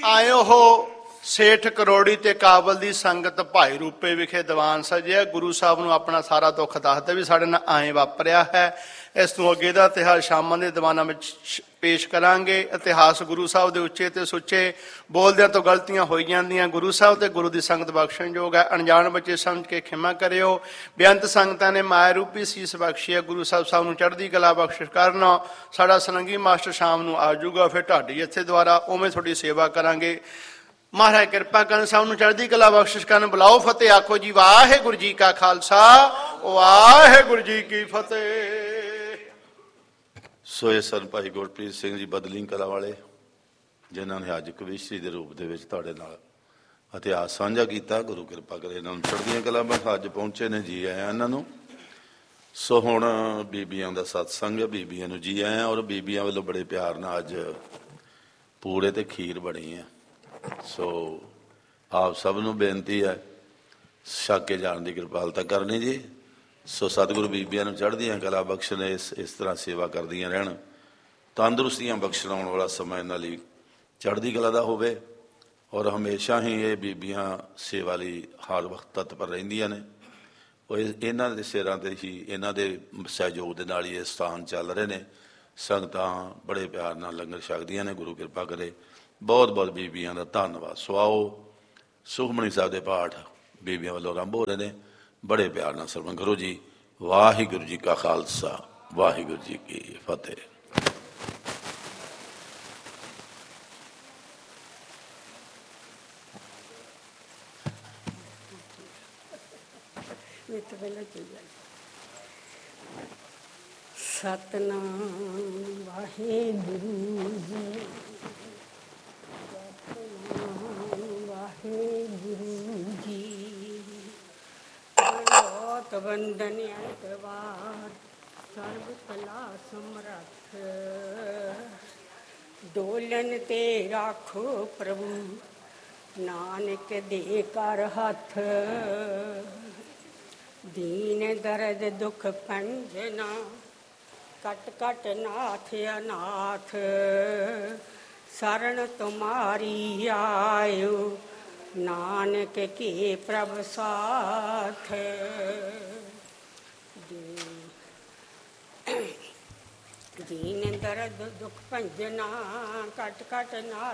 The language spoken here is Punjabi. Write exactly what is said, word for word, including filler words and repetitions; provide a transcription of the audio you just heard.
ਆਇਓ ਹੋ ਸੇਠ ਕਰੋੜੀ ਤੇ ਕਾਬਲ ਦੀ ਸੰਗਤ ਭਾਈ ਰੂਪੇ ਵਿਖੇ ਦੀਵਾਨ ਸਜਿਆ। ਗੁਰੂ ਸਾਹਿਬ ਨੂੰ ਆਪਣਾ ਸਾਰਾ ਦੁੱਖ ਦੱਸਦੇ ਵੀ ਸਾਡੇ ਨਾਲ ਐਂ ਵਾਪਰਿਆ ਹੈ। ਇਸ ਤੋਂ ਅੱਗੇ ਦਾ ਇਤਿਹਾਸ ਸ਼ਾਮਾਂ ਦੇ ਦੀਵਾਨਾਂ ਵਿੱਚ ਪੇਸ਼ ਕਰਾਂਗੇ। ਇਤਿਹਾਸ ਗੁਰੂ ਸਾਹਿਬ ਦੇ ਉੱਚੇ ਤੇ ਸੁੱਚੇ ਬੋਲਦਿਆਂ ਤੋਂ ਗਲਤੀਆਂ ਹੋਈ ਜਾਂਦੀਆਂ। ਗੁਰੂ ਸਾਹਿਬ ਤੇ ਗੁਰੂ ਦੀ ਸੰਗਤ ਬਖਸ਼ਣਯੋਗ ਹੈ। ਅਣਜਾਣ ਬੱਚੇ ਸਮਝ ਕੇ ਖਿਮਾ ਕਰਿਓ। ਬੇਅੰਤ ਸੰਗਤਾਂ ਨੇ ਮਾਇਆ ਰੂਪੀ ਸੀਸ ਬਖਸ਼ੀ ਹੈ। ਗੁਰੂ ਸਾਹਿਬ ਸਾਹਿਬ ਨੂੰ ਚੜ੍ਹਦੀ ਕਲਾ ਬਖਸ਼ਿਸ਼ ਕਰਨ। ਸਾਡਾ ਸਲੰਗੀ ਮਾਸਟਰ ਸ਼ਾਮ ਨੂੰ ਆ ਜਾਊਗਾ, ਫਿਰ ਢਾਡੀ ਇੱਥੇ ਦੁਆਰਾ ਉਵੇਂ ਤੁਹਾਡੀ ਸੇਵਾ ਕਰਾਂਗੇ। ਮਹਾਰਾਜ ਕਿਰਪਾ ਕਰਨ, ਸਭ ਨੂੰ ਚੜ੍ਹਦੀ ਕਲਾ ਬਖਸ਼ਿਸ਼ ਕਰਨ। ਬੁਲਾਓ ਫਤਿਹ, ਆਖੋ ਜੀ ਵਾਹਿਗੁਰੂ ਜੀ ਕਾ ਖਾਲਸਾ ਵਾਹਿਗੁਰੂ ਜੀ ਕੀ ਫਤਿਹ। ਸੋ ਇਹ ਸਨ ਭਾਈ ਗੁਰਪ੍ਰੀਤ ਸਿੰਘ ਜੀ ਬਦਲੀ ਕਲਾ ਵਾਲੇ, ਜਿਨ੍ਹਾਂ ਨੇ ਅੱਜ ਕਵਿਸ਼ਰੀ ਦੇ ਰੂਪ ਦੇ ਵਿੱਚ ਤੁਹਾਡੇ ਨਾਲ ਇਤਿਹਾਸ ਸਾਂਝਾ ਕੀਤਾ। ਗੁਰੂ ਕਿਰਪਾ ਕਰੇ ਇਹਨਾਂ ਨੂੰ ਚੜ੍ਹਦੀਆਂ ਕਲਾ ਬਖਸ਼। ਅੱਜ ਪਹੁੰਚੇ ਨੇ, ਜੀ ਆਇਆਂ ਇਹਨਾਂ ਨੂੰ। ਸੋ ਹੁਣ ਬੀਬੀਆਂ ਦਾ ਸਤਸੰਗ ਹੈ, ਬੀਬੀਆਂ ਨੂੰ ਜੀ ਆਇਆਂ। ਔਰ ਬੀਬੀਆਂ ਵੱਲੋਂ ਬੜੇ ਪਿਆਰ ਨਾਲ ਅੱਜ ਪੂੜੇ ਤੇ ਖੀਰ ਬਣੀ ਹੈ। ਸੋ ਆਪ ਸਭ ਨੂੰ ਬੇਨਤੀ ਹੈ ਛਕ ਕੇ ਜਾਣ ਦੀ ਕਿਰਪਾਲਤਾ ਕਰਨੀ ਜੀ। ਸੋ ਸਤਿਗੁਰੂ ਬੀਬੀਆਂ ਨੂੰ ਚੜ੍ਹਦੀਆਂ ਕਲਾ ਬਖਸ਼ਣ, ਇਸ ਇਸ ਤਰ੍ਹਾਂ ਸੇਵਾ ਕਰਦੀਆਂ ਰਹਿਣ, ਤੰਦਰੁਸਤੀਆਂ ਬਖਸ਼ਣ। ਆਉਣ ਵਾਲਾ ਸਮਾਂ ਇਹਨਾਂ ਲਈ ਚੜ੍ਹਦੀ ਕਲਾ ਦਾ ਹੋਵੇ। ਔਰ ਹਮੇਸ਼ਾ ਹੀ ਇਹ ਬੀਬੀਆਂ ਸੇਵਾ ਲਈ ਹਰ ਵਕਤ ਤਤਪਰ ਰਹਿੰਦੀਆਂ ਨੇ। ਉਹ ਇਹਨਾਂ ਦੇ ਸਿਰਾਂ 'ਤੇ ਹੀ, ਇਹਨਾਂ ਦੇ ਸਹਿਯੋਗ ਦੇ ਨਾਲ ਹੀ ਇਹ ਸਥਾਨ ਚੱਲ ਰਹੇ ਨੇ। ਸੰਗਤਾਂ ਬੜੇ ਪਿਆਰ ਨਾਲ ਲੰਗਰ ਛਕਦੀਆਂ ਨੇ। ਗੁਰੂ ਕਿਰਪਾ ਕਰੇ। ਬਹੁਤ ਬਹੁਤ ਬੀਬੀਆਂ ਦਾ ਧੰਨਵਾਦ। ਸੋ ਆਓ, ਸੁਖਮਨੀ ਸਾਹਿਬ ਦੇ ਪਾਠ ਬੀਬੀਆਂ ਵੱਲੋਂ ਆਰੰਭ ਹੋ ਰਹੇ ਨੇ। ਬੜੇ ਪਿਆਰ ਨਾਲ ਸਰਵਣ ਕਰੋ ਜੀ। ਵਾਹਿਗੁਰੂ ਜੀ ਕਾ ਖਾਲਸਾ ਵਾਹਿਗੁਰੂ ਜੀ ਕੀ ਫਤਿਹ। ਸਤਨਾਮ ਵਾਹਿਗੁਰੂ ਜੀ, ਵਾਹਿਗੁਰੂ ਜੀ। ਬਹੁਤ ਵੰਦਨ ਅੰਤਵਾਰ ਸਰਬ ਕਲਾ ਸਮਰੱਥ, ਡੋਲਨ ਤੇ ਰਾਖੋ ਪ੍ਰਭੂ ਨਾਨਕ ਦੇ ਕਰ ਹੱਥ। ਦੀਨ ਦਰਦ ਦੁਖ ਭੰਜਨਾ ਕਟ ਕਟ ਨਾਥ ਅਨਾਥ। शरण तुम्हारी आयो नानक के प्रभ साथ। दीन दर्द दुख भंजना कट कट नाथ